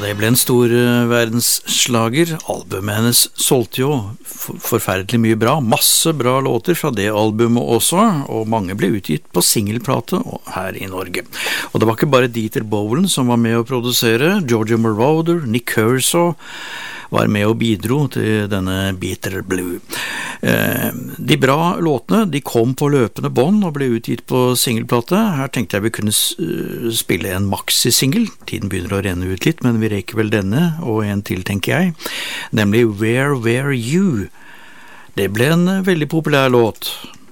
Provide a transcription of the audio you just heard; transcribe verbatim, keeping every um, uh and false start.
det ble en stor uh, verdensslager. Albumet hennes solgte jo for forferdelig mye bra, masse bra låter fra det albumet også, og mange ble utgitt på singelplate her i Norge. Og det var ikke bare Dieter Bohlen som var med å produsere, Giorgio Moroder, Nick Kershaw var med og bidro til denne Bitter Blue. Eh, de bra låtene, de kom på løpende bånd og ble utgitt på singelplate. Her tenkte jeg vi kunne spille en maxi-singel. Tiden begynner å renne ut litt, men vi reker vel denne, og en til tenker jeg, nemlig Where Were You? Det ble en veldig populær låt.